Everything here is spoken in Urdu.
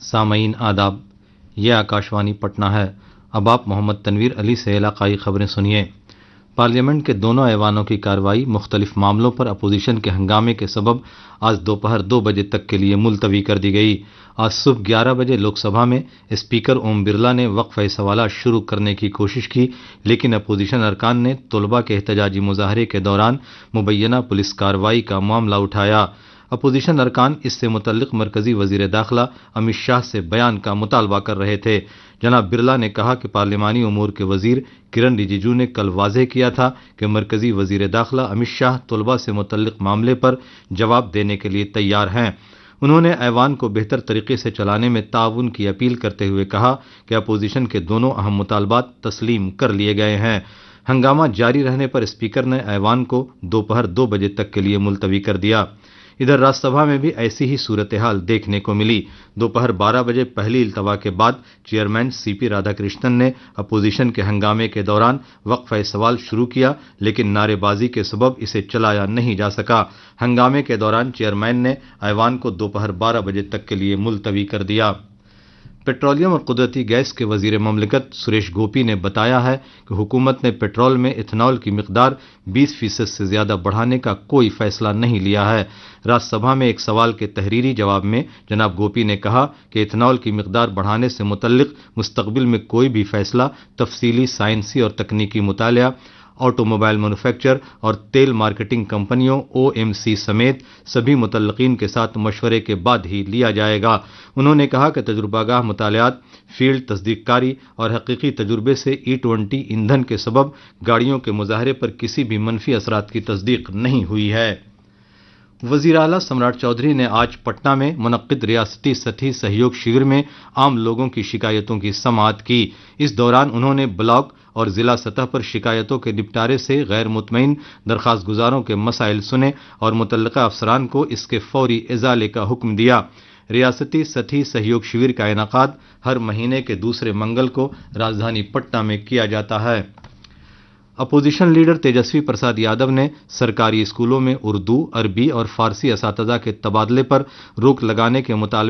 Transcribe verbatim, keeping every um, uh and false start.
سامعین آداب، یہ آکاشوانی پٹنہ ہے۔ اب آپ محمد تنویر علی سے علاقائی خبریں سنیے۔ پارلیمنٹ کے دونوں ایوانوں کی کارروائی مختلف معاملوں پر اپوزیشن کے ہنگامے کے سبب آج دوپہر دو بجے تک کے لیے ملتوی کر دی گئی۔ آج صبح گیارہ بجے لوک سبھا میں اسپیکر اوم برلا نے وقفہ سوالات شروع کرنے کی کوشش کی، لیکن اپوزیشن ارکان نے طلباء کے احتجاجی مظاہرے کے دوران مبینہ پولیس کارروائی کا معاملہ اٹھایا۔ اپوزیشن ارکان اس سے متعلق مرکزی وزیر داخلہ امت شاہ سے بیان کا مطالبہ کر رہے تھے۔ جناب برلا نے کہا کہ پارلیمانی امور کے وزیر کرن رجیجو نے کل واضح کیا تھا کہ مرکزی وزیر داخلہ امت شاہ طلباء سے متعلق معاملے پر جواب دینے کے لیے تیار ہیں۔ انہوں نے ایوان کو بہتر طریقے سے چلانے میں تعاون کی اپیل کرتے ہوئے کہا کہ اپوزیشن کے دونوں اہم مطالبات تسلیم کر لیے گئے ہیں۔ ہنگامہ جاری رہنے پر اسپیکر نے ایوان کو دوپہر دو بجے تک کے لیے ملتوی کر دیا۔ ادھر راجیہ سبھا میں بھی ایسی ہی صورتحال دیکھنے کو ملی۔ دوپہر بارہ بجے پہلی التوا کے بعد چیئرمین سی پی رادھا کرشنن نے اپوزیشن کے ہنگامے کے دوران وقفہ سوال شروع کیا، لیکن نعرے بازی کے سبب اسے چلایا نہیں جا سکا۔ ہنگامے کے دوران چیئرمین نے ایوان کو دوپہر بارہ بجے تک کے لیے ملتوی کر دیا۔ پیٹرولیم اور قدرتی گیس کے وزیر مملکت سریش گوپی نے بتایا ہے کہ حکومت نے پیٹرول میں ایتھنال کی مقدار بیس فیصد سے زیادہ بڑھانے کا کوئی فیصلہ نہیں لیا ہے۔ راجیہ سبھا میں ایک سوال کے تحریری جواب میں جناب گوپی نے کہا کہ ایتھنال کی مقدار بڑھانے سے متعلق مستقبل میں کوئی بھی فیصلہ تفصیلی سائنسی اور تکنیکی مطالعہ، آٹو موبائل مینوفیکچر اور تیل مارکیٹنگ کمپنیوں او ایم سی سمیت سبھی متعلقین کے ساتھ مشورے کے بعد ہی لیا جائے گا۔ انہوں نے کہا کہ تجربہ گاہ مطالعات، فیلڈ تصدیق کاری اور حقیقی تجربے سے ای ٹوئنٹی ایندھن کے سبب گاڑیوں کے مظاہرے پر کسی بھی منفی اثرات کی تصدیق نہیں ہوئی ہے۔ وزیر اعلیٰ سمراٹ چودھری نے آج پٹنہ میں منعقد ریاستی سطحی سہیوگ شیور میں عام لوگوں کی شکایتوں کی سماعت کی۔ اس دوران انہوں نے بلاک اور ضلع سطح پر شکایتوں کے نپٹارے سے غیر مطمئن درخواست گزاروں کے مسائل سنے اور متعلقہ افسران کو اس کے فوری ازالے کا حکم دیا۔ ریاستی سطحی سہیوگ شیور کا انعقاد ہر مہینے کے دوسرے منگل کو راجدھانی پٹنہ میں کیا جاتا ہے۔ اپوزیشن لیڈر تیجسوی پرساد یادو نے سرکاری اسکولوں میں اردو، عربی اور فارسی اساتذہ کے تبادلے پر روک لگانے کے مطالبے